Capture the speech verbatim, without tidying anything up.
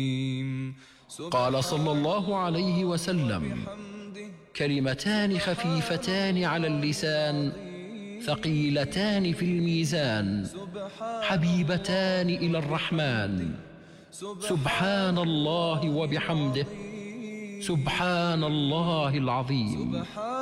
قال صلى الله عليه وسلم: كلمتان خفيفتان على اللسان ثقيلتان في الميزان حبيبتان إلى الرحمن، سبحان الله وبحمده، سبحان الله العظيم.